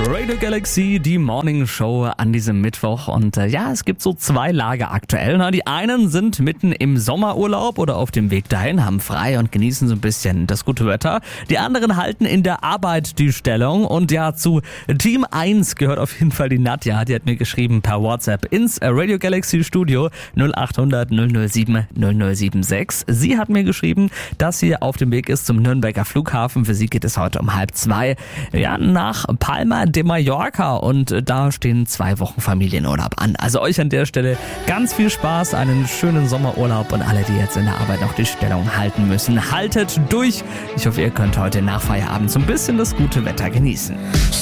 Radio Galaxy, die Morning Show an diesem Mittwoch. Und es gibt so zwei Lager aktuell. Die einen sind mitten im Sommerurlaub oder auf dem Weg dahin, haben frei und genießen so ein bisschen das gute Wetter. Die anderen halten in der Arbeit die Stellung. Und zu Team 1 gehört auf jeden Fall die Nadja. Die hat mir geschrieben per WhatsApp ins Radio Galaxy Studio 0800 007 0076. Sie hat mir geschrieben, dass sie auf dem Weg ist zum Nürnberger Flughafen. Für sie geht es heute um 1:30. Nach Palma de Mallorca und da stehen 2 Wochen Familienurlaub an. Also euch an der Stelle ganz viel Spaß, einen schönen Sommerurlaub und alle, die jetzt in der Arbeit noch die Stellung halten müssen, haltet durch. Ich hoffe, ihr könnt heute nach Feierabend so ein bisschen das gute Wetter genießen.